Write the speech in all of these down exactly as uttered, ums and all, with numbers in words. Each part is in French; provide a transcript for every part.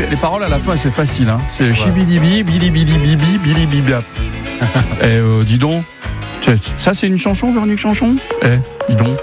les, les paroles à la fin, c'est facile. Hein. C'est chibidibi, bilibidibibi, bilibibia. Eh, euh, dis donc. Ça, c'est une chanson, Véronique Chanson ? Eh, dis donc.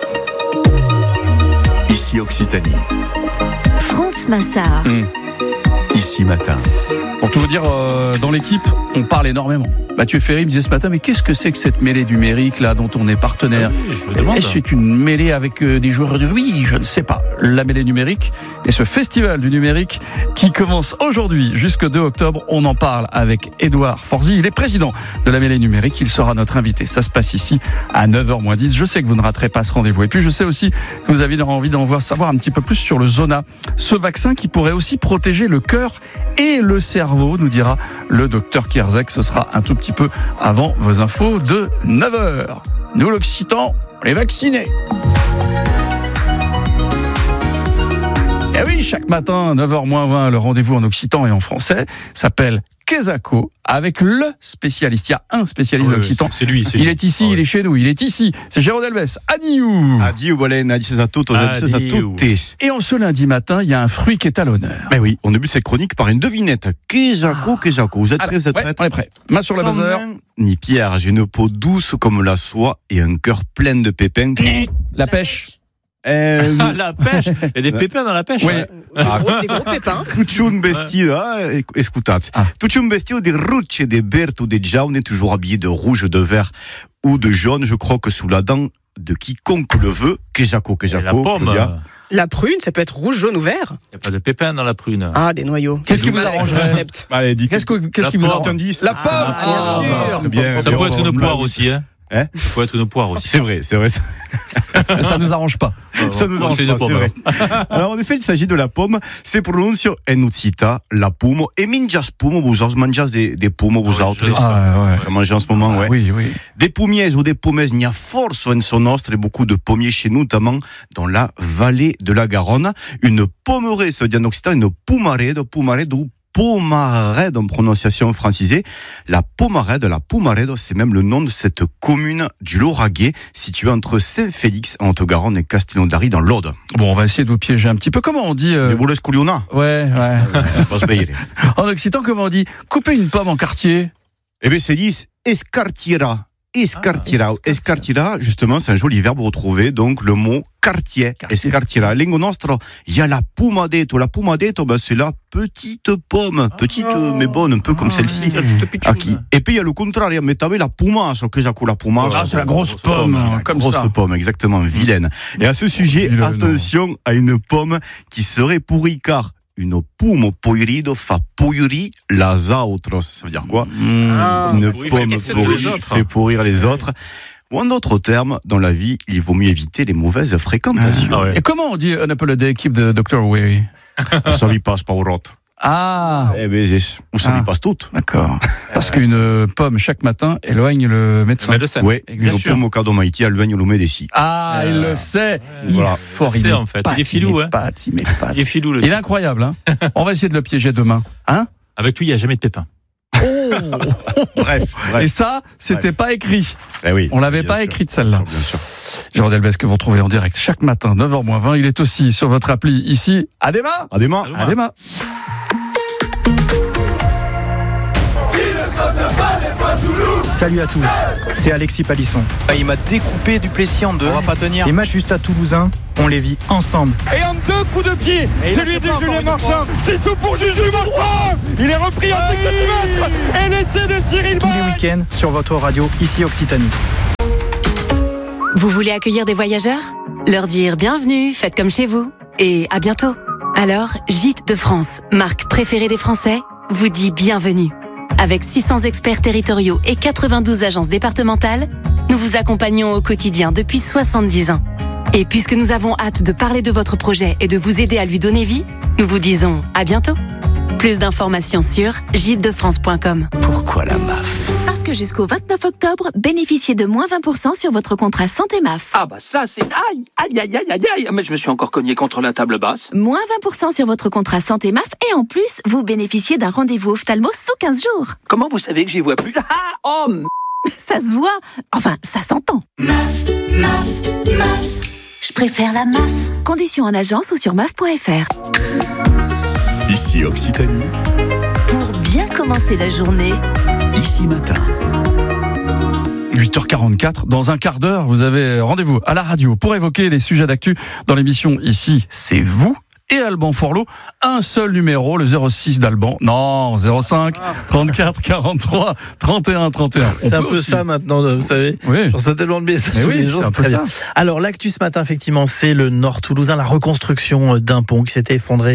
Ici Occitanie. France Massard. Mmh. Ici Matin. Pour tout vous dire, euh, dans l'équipe, on parle énormément. Mathieu Ferry me disait ce matin, mais qu'est-ce que c'est que cette mêlée numérique là dont on est partenaire ? Oui, je me demande. Est-ce que c'est une mêlée avec euh, des joueurs de rugby ? Je ne sais pas. La mêlée numérique et ce festival du numérique qui commence aujourd'hui jusqu'au deux octobre. On en parle avec Édouard Forzy. Il est président de la mêlée numérique. Il sera notre invité. Ça se passe ici à neuf heures moins dix. Je sais que vous ne raterez pas ce rendez-vous. Et puis je sais aussi que vous avez envie d'en voir savoir un petit peu plus sur le Zona. Ce vaccin qui pourrait aussi protéger le cœur et le cerveau, nous dira le docteur Kierzek. Ce sera un tout petit peu avant vos infos de neuf heures. Nous, l'Occitan, on est vaccinés. Et oui, chaque matin, neuf heures moins vingt, le rendez-vous en occitan et en français s'appelle Kesako, avec le spécialiste. Il y a un spécialiste oui, d'occitan. C'est lui, c'est il lui. est ici, Ah, oui. il est chez nous, il est ici. C'est Jérôme Delbès. Adieu. Adieu, Bolène, adieu à toutes, adieu à toutes. Et en ce lundi matin, il y a un fruit qui est à l'honneur. Ben oui, on débute cette chronique par une devinette. Kesako, Kesako. Vous êtes prêts, vous êtes ouais, prêts ? on est prêts. Main sur le Sans buzzer. main ni pierre, j'ai une peau douce comme la soie et un cœur plein de pépins. La pêche. Euh, Ah, la pêche. Il y a des pépins dans la pêche. Oui. Ouais. Des gros pépins. Tutti un vestito, eh, écoutate. Ah. Tutti un vestito de rucce, de berto, de jaune, toujours habillé de rouge, de vert ou de jaune. Je crois que sous la dent de quiconque le veut, Kesako, Et la Kesako, pomme. Claudia. La prune, ça peut être rouge, jaune ou vert. Il n'y a pas de pépins dans la prune. Ah, des noyaux. Qu'est-ce qui vous Avec le arrangerait ? concept. Allez, dites. Qu'est-ce, que, qu'est-ce La qui vous pomme. arrange ? indice. La pomme. Ah, bien Ah, sûr. Très bien. Ça bien, peut être on- une on poire l'a- aussi. Hein. Hein Ça peut être une poire aussi. C'est vrai, c'est vrai. Ça nous arrange pas. Ça nous Bon, arrange c'est pas, une c'est pomme, vrai. Alors en effet, il s'agit de la pomme. C'est prononcio en ucita, la pomme. Et mangias pomme, vous autres mangias des, des pommes, vous Ah oui, autres. je sais. Ah, ouais. Ça mange en ce moment, ouais. Oui, oui. Des pommiers ou des pommes, il y a force en son nostre et beaucoup de pommiers chez nous, notamment dans la vallée de la Garonne. Une pommerée, ça veut dire en occitan, une poumarée, de poumarée, ou Pomarède en prononciation francisée. La Pomarède, la Pomarède, c'est même le nom de cette commune du Lauragais, située entre Saint-Félix en Haute-Garonne et Castelnaudary dans l'Aude. Bon, on va essayer de vous piéger un petit peu. Comment on dit euh... Les boules couliona. Ouais, ouais. Va se payer. En occitan, comment on dit couper une pomme en quartier ? Eh bien, c'est dit escartira. Escartira. Ah, Escartira, justement, c'est un joli verbe retrouvé, donc le mot quartier. Quartier. Escartira. Lingo nostro, il y a la pumadetto. La pumadetto, ben, c'est la petite pomme. Petite, Oh. mais bonne, un peu comme Ah, celle-ci. La petite pitchoune. Ah, qui- Et puis il y a le contraire, mais t'avais la pumasse, que j'ai la pumasse. Ah, c'est la grosse pomme, C'est la comme grosse ça. pomme, exactement, vilaine. Et à ce sujet, Vilaine, attention à une pomme qui serait pourrie, car une pomme poirido fa pourri las autres. Ça veut dire quoi? Mmh. Ah, Une oui, pomme mais qu'est-ce que pourrie les autres fait pourrir les autres. Ou en d'autres termes, dans la vie, il vaut mieux éviter les mauvaises fréquentations. Ah ouais. Et comment on dit un appel de l'équipe de docteur Weary ? Ça lui passe pas au rot. Ah, Eh ben, c'est- ou ça Ah. lui passe tout. d'accord. Parce qu'une pomme chaque matin éloigne le médecin. Médecin. Ouais, Bien une sûr. pomme au cadeau maïti, elle loigne le médéci. Ah, il Euh, le sait. Il voilà. est fort, Il il sait, est en fait. pas, Il est filou, met hein. pas, il met pas. Il est filou, le Il est type. incroyable, hein. On va essayer de le piéger demain. Hein? Avec lui, il n'y a jamais de pépins. Bref, Et bref. ça, c'était Bref. pas écrit. Eh oui, On l'avait bien pas sûr, écrite, celle-là. Bien sûr, bien sûr. Jérôme Delbès que vous retrouvez en direct chaque matin, neuf heures moins vingt. Il est aussi sur votre appli ici, à Déma. À demain. Allô. À Déma. Salut à tous, c'est Alexis Palisson. Il m'a découpé du Plessis en deux. On va pas tenir. Les matchs juste à Toulousain, on les vit ensemble. Et en deux coups de pied, celui de Julien Marchand. C'est sous pour Juju Marchand. Il est repris à cinq centimètres. Et l'essai de Cyril Tous les Bay. week-ends sur votre radio, ici Occitanie. Vous voulez accueillir des voyageurs ? Leur dire bienvenue, faites comme chez vous. Et à bientôt. Alors, Gîtes de France, marque préférée des Français, vous dit bienvenue. Avec six cents experts territoriaux et quatre-vingt-douze agences départementales, nous vous accompagnons au quotidien depuis soixante-dix ans. Et puisque nous avons hâte de parler de votre projet et de vous aider à lui donner vie, nous vous disons à bientôt. Plus d'informations sur gîtes de france point com. Pourquoi la M A F? Parce que jusqu'au vingt-neuf octobre, bénéficiez de moins vingt pour cent sur votre contrat santé M A F. Ah bah ça c'est... Aïe, aïe, aïe, aïe, aïe, aïe. Mais je me suis encore cogné contre la table basse. Moins vingt pour cent sur votre contrat santé M A F et en plus, vous bénéficiez d'un rendez-vous ophtalmo sous quinze jours. Comment vous savez que j'y vois plus? Ah, oh, m- Ça se voit. Enfin, ça s'entend. M A F, M A F, M A F. Je préfère la M A F. Conditions en agence ou sur M A F point F R. Ici Occitanie. Pour bien commencer la journée. Ici Matin. huit heures quarante-quatre, dans un quart d'heure, vous avez rendez-vous à la radio pour évoquer les sujets d'actu dans l'émission Ici, c'est vous et Alban Forlot. Un seul numéro, le zéro six d'Alban. Non, zéro cinq, trente-quatre, quarante-trois, trente et un, trente et un. C'est un peu aussi. Ça maintenant, vous savez. Oui. Je reçois tellement de messages tous oui, les jours, c'est très bien. Alors, l'actu ce matin, effectivement, c'est le Nord Toulousain, la reconstruction d'un pont qui s'était effondré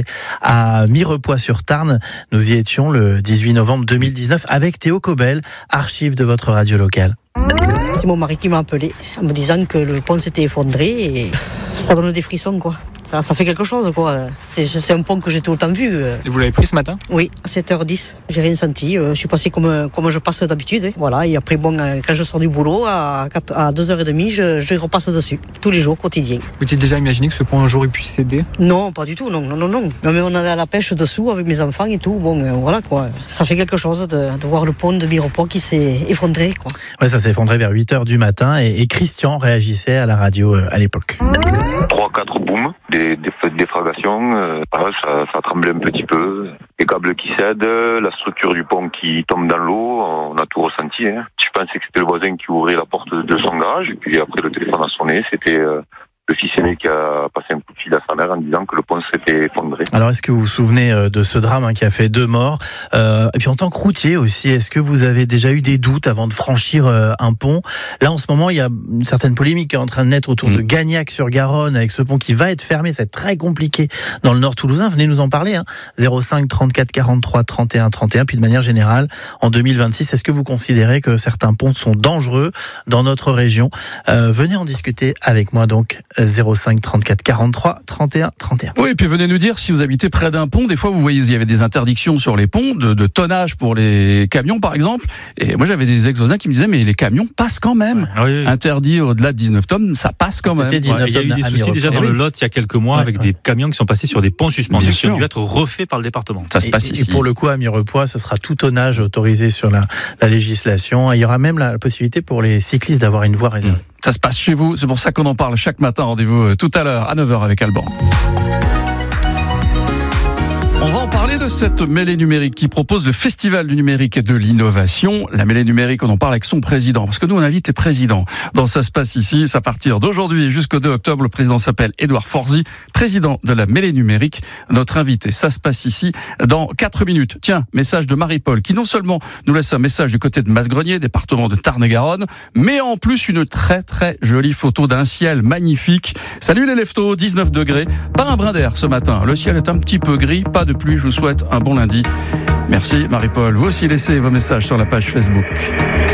à Mirepoix-sur-Tarn. Nous y étions le dix-huit novembre deux mille dix-neuf avec Théo Cobel, archive de votre radio locale. C'est mon mari qui m'a appelé en me disant que le pont s'était effondré et ça donne des frissons quoi. Ça, ça fait quelque chose quoi. C'est, c'est un pont que j'ai tout le temps vu. Et vous l'avez pris ce matin ? Oui, à sept heures dix. J'ai rien senti. Je suis passé comme, comme je passe d'habitude. Voilà. Et après, bon, quand je sors du boulot, à, à deux heures trente, je, je repasse dessus. Tous les jours, quotidien. Vous étiez déjà imaginé que ce pont un jour il puisse céder ? Non, pas du tout. Non, non, non, non. Mais on allait à la pêche dessous avec mes enfants et tout. Bon, voilà quoi. Ça fait quelque chose de, de voir le pont de Mirepoix qui s'est effondré quoi. Ouais, ça s'est effondré vers huit heures du matin et, et Christian réagissait à la radio euh, à l'époque. trois quatre booms, des, des défragations, euh, voilà, ça, ça tremblait un petit peu, les câbles qui cèdent, la structure du pont qui tombe dans l'eau, on a tout ressenti. Hein. Je pensais que c'était le voisin qui ouvrait la porte de son garage, et puis après le téléphone a sonné, c'était euh, le fils aîné qui a passé un coup de fil à sa mère en disant que le pont s'était effondré. Alors est-ce que vous vous souvenez de ce drame hein, qui a fait deux morts euh, et puis en tant que routier aussi, est-ce que vous avez déjà eu des doutes avant de franchir euh, un pont ? Là en ce moment il y a une certaine polémique qui est en train de naître autour mmh. de Gagnac-sur-Garonne avec ce pont qui va être fermé, c'est très compliqué dans le nord toulousain. Venez nous en parler, hein. zéro cinq, trente-quatre, quarante-trois, trente et un, trente et un. Puis de manière générale, en deux mille vingt-six, est-ce que vous considérez que certains ponts sont dangereux dans notre région ? euh, Venez en discuter avec moi donc. zéro cinq, trente-quatre, quarante-trois, trente et un, trente et un. Oui, et puis venez nous dire si vous habitez près d'un pont. Des fois, vous voyez, il y avait des interdictions sur les ponts, de, de tonnage pour les camions, par exemple. Et moi, j'avais des ex-voisins qui me disaient, mais les camions passent quand même. Ah, oui, oui. Interdit au-delà de dix-neuf tonnes, ça passe quand C'était même. dix-neuf ouais, il y a eu des soucis déjà dans oui. le Lot il y a quelques mois ouais, avec ouais. des camions qui sont passés sur des ponts suspendus qui ont dû être refaits par le département. Ça se passe et, ici. Et pour le coup, à Mirepoix, ce sera tout tonnage autorisé sur la, la législation. Il y aura même la possibilité pour les cyclistes d'avoir une voie réservée. Mmh. Ça se passe chez vous, c'est pour ça qu'on en parle chaque matin. Rendez-vous tout à l'heure à neuf heures avec Alban. On va en parler de cette mêlée numérique qui propose le Festival du numérique et de l'innovation. La mêlée numérique, on en parle avec son président, parce que nous, on invite les présidents. Dans Ça se passe ici, c'est à partir d'aujourd'hui jusqu'au deux octobre. Le président s'appelle Édouard Forzy, président de la mêlée numérique. Notre invité, ça se passe ici dans quatre minutes. Tiens, message de Marie-Paul, qui non seulement nous laisse un message du côté de Masgrenier, département de Tarn-et-Garonne, mais en plus une très très jolie photo d'un ciel magnifique. Salut les leftos, dix-neuf degrés, pas un brin d'air ce matin. Le ciel est un petit peu gris, pas de pluie, je vous souhaite un bon lundi. Merci Marie-Paul. Vous aussi laissez vos messages sur la page Facebook.